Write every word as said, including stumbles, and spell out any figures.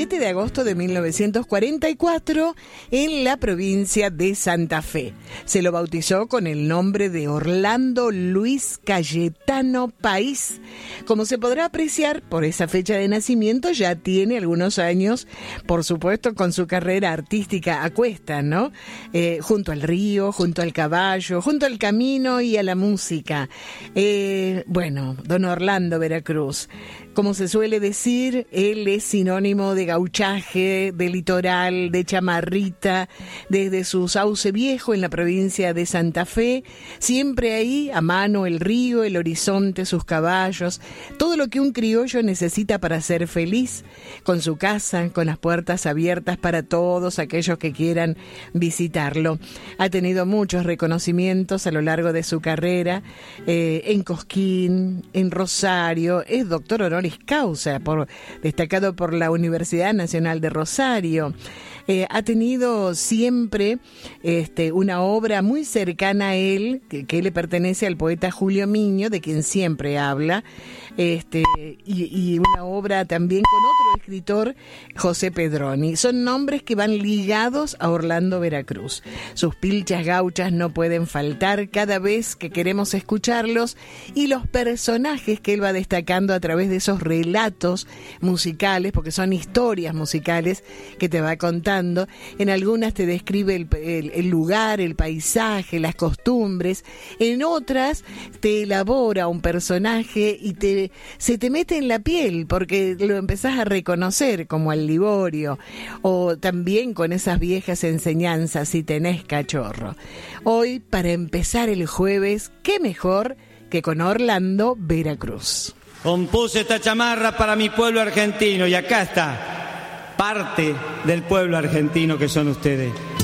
siete de agosto de mil novecientos cuarenta y cuatro en la provincia de Santa Fe. Se lo bautizó con el nombre de Orlando Luis Cayetano País. Como se podrá apreciar por esa fecha de nacimiento, ya tiene algunos años, por supuesto, con su carrera artística a cuestas, ¿no? Eh, junto al río, junto al caballo, junto al camino y a la música. Eh, bueno, don Orlando Veracruz, como se suele decir, él es sinónimo de gauchaje, de litoral, de chamarrita, desde su Sauce Viejo en la provincia de Santa Fe, siempre ahí a mano el río, el horizonte, sus caballos, todo lo que un criollo necesita para ser feliz, con su casa, con las puertas abiertas para todos aquellos que quieran visitarlo. Ha tenido muchos reconocimientos a lo largo de su carrera, eh, en Cosquín, en Rosario, es doctor honoris causa, por, destacado por la Universidad Nacional de Rosario. Eh, ha tenido siempre este, una obra muy cercana a él, que, que le pertenece al poeta Julio Miño, de quien siempre habla, este, y, y una obra también con otro escritor, José Pedroni. Son nombres que van ligados a Orlando Veracruz. Sus pilchas gauchas no pueden faltar cada vez que queremos escucharlos, y los personajes que él va destacando a través de esos relatos musicales, porque son historias musicales que te va contando. En algunas te describe el, el, el lugar, el paisaje, las costumbres. En otras te elabora un personaje y te, se te mete en la piel porque lo empezás a reconocer, como al Liborio, o también con esas viejas enseñanzas si tenés cachorro. Hoy, para empezar el jueves, qué mejor que con Orlando Veracruz. Compuse esta chamarra para mi pueblo argentino y acá está parte del pueblo argentino que son ustedes.